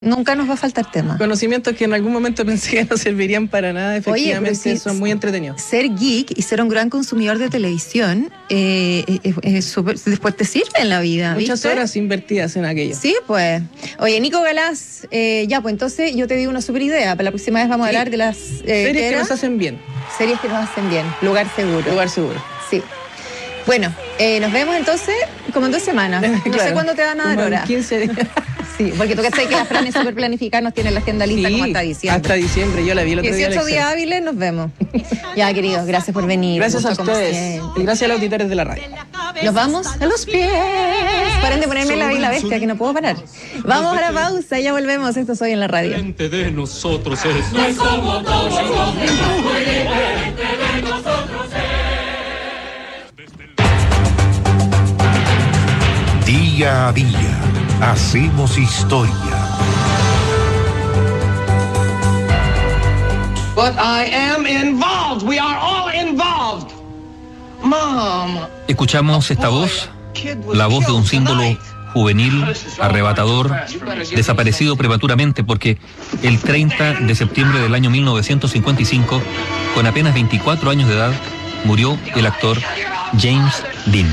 Nunca nos va a faltar tema. Conocimientos que en algún momento pensé que no servirían para nada, efectivamente. Oye, son muy entretenidos. Ser geek y ser un gran consumidor de televisión después te sirve en la vida. Muchas horas invertidas en aquello. Sí, pues. Oye, Nico Galás, ya, pues entonces yo te digo una super idea. Para la próxima vez vamos a hablar de las... series que nos hacen bien. Series que nos hacen bien. Lugar seguro. Lugar seguro. Sí. Bueno, nos vemos entonces como en 2 semanas. No claro, sé cuándo te van a dar hora. 15 días. Sí, porque tú que sabes que la Fran es súper planificada, nos tiene la agenda lista como hasta diciembre. Hasta diciembre, yo la vi el otro día. 18 días hábiles, nos vemos. Ya, queridos, gracias por venir. Gracias a ustedes. Y gracias a los auditores de la radio. Nos vamos a los pies. Paren de ponerme la Bella y la Bestia, que no puedo parar. Vamos a la pausa y ya volvemos. Esto es Hoy en la Radio. De nosotros es. No es como todos los Día a día, hacemos historia. But I am involved. We are all involved. Mom. Escuchamos esta voz, la voz de un símbolo juvenil, arrebatador, desaparecido prematuramente porque el 30 de septiembre del año 1955, con apenas 24 años de edad, murió el actor James Dean.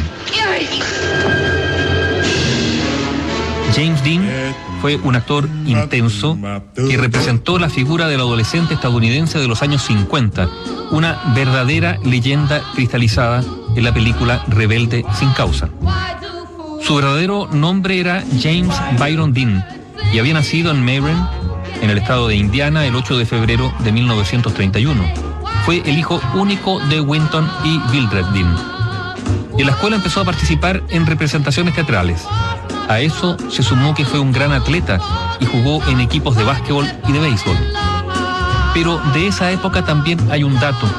James Dean fue un actor intenso que representó la figura del adolescente estadounidense de los años 50, una verdadera leyenda cristalizada en la película Rebelde sin causa. Su verdadero nombre era James Byron Dean y había nacido en Mayren, en el estado de Indiana, el 8 de febrero de 1931. Fue el hijo único de Winton y Mildred Dean. En la escuela empezó a participar en representaciones teatrales. A eso se sumó que fue un gran atleta y jugó en equipos de básquetbol y de béisbol. Pero de esa época también hay un dato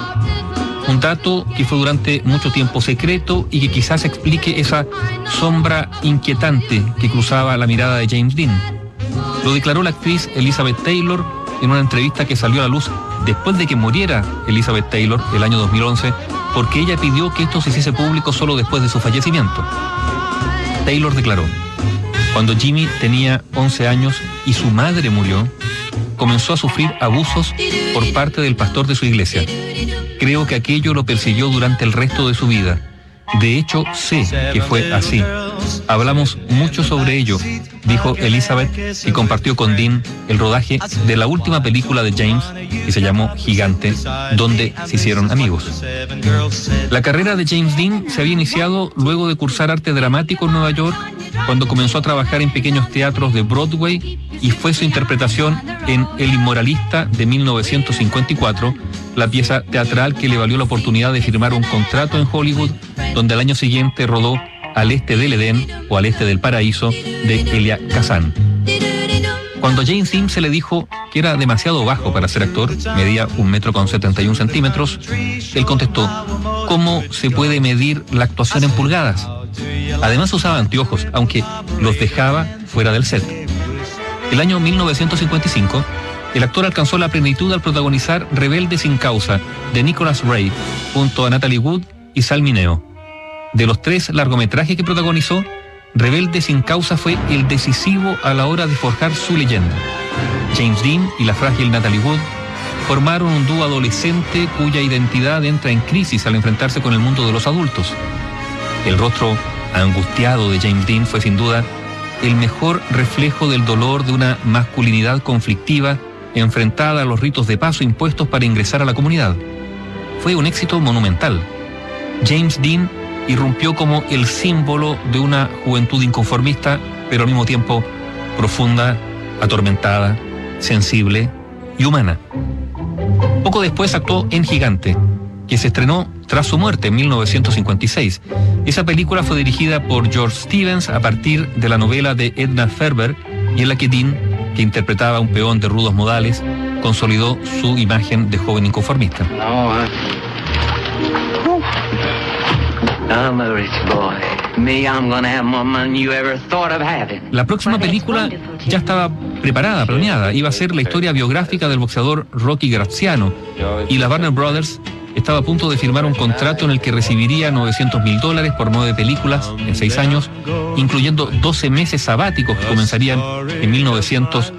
que fue durante mucho tiempo secreto y que quizás explique esa sombra inquietante que cruzaba la mirada de James Dean. Lo declaró la actriz Elizabeth Taylor en una entrevista que salió a la luz después de que muriera Elizabeth Taylor el año 2011, porque ella pidió que esto se hiciese público solo después de su fallecimiento. Taylor declaró: cuando Jimmy tenía 11 años y su madre murió, comenzó a sufrir abusos por parte del pastor de su iglesia. Creo que aquello lo persiguió durante el resto de su vida. De hecho, sé que fue así. Hablamos mucho sobre ello, dijo Elizabeth, y compartió con Dean el rodaje de la última película de James, que se llamó Gigante, donde se hicieron amigos. La carrera de James Dean se había iniciado luego de cursar arte dramático en Nueva York, cuando comenzó a trabajar en pequeños teatros de Broadway, y fue su interpretación en El Inmoralista de 1954, la pieza teatral que le valió la oportunidad de firmar un contrato en Hollywood, donde al año siguiente rodó Al este del Edén o Al este del paraíso de Elia Kazan. Cuando a James Dean se le dijo que era demasiado bajo para ser actor, medía 1,71 metros, él contestó: ¿cómo se puede medir la actuación en pulgadas? Además usaba anteojos, aunque los dejaba fuera del set. El año 1955, el actor alcanzó la plenitud al protagonizar Rebelde sin causa, de Nicholas Ray, junto a Natalie Wood y Sal Mineo. De los 3 largometrajes que protagonizó, Rebelde sin causa fue el decisivo a la hora de forjar su leyenda. James Dean y la frágil Natalie Wood formaron un dúo adolescente cuya identidad entra en crisis al enfrentarse con el mundo de los adultos. El rostro angustiado de James Dean fue sin duda el mejor reflejo del dolor de una masculinidad conflictiva enfrentada a los ritos de paso impuestos para ingresar a la comunidad. Fue un éxito monumental. James Dean irrumpió como el símbolo de una juventud inconformista, pero al mismo tiempo profunda, atormentada, sensible y humana. Poco después actuó en Gigante, que se estrenó tras su muerte en 1956. Esa película fue dirigida por George Stevens a partir de la novela de Edna Ferber, y en la que Dean, que interpretaba a un peón de rudos modales, consolidó su imagen de joven inconformista. I'm a rich boy. Me, I'm gonna have more money you ever thought of having. La próxima película ya estaba preparada, planeada. Iba a ser la historia biográfica del boxeador Rocky Graziano, y la Warner Brothers estaba a punto de firmar un contrato en el que recibiría $900,000 por 9 películas en 6 años, incluyendo 12 meses sabáticos que comenzarían en 1960